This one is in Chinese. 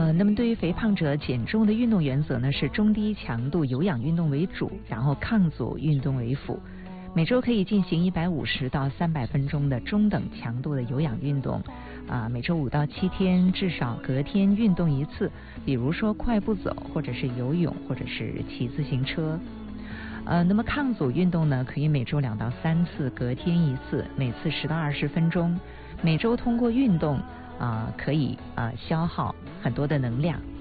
那么对于肥胖者减重的运动原则呢，是中低强度有氧运动为主，然后抗阻运动为辅。每周可以进行150到300分钟的中等强度的有氧运动，每周5到7天，至少隔天运动一次，比如说快步走，或者是游泳，或者是骑自行车。那么抗阻运动呢，可以每周2到3次，隔天一次，每次10到20分钟。每周通过运动可以消耗很多的能量。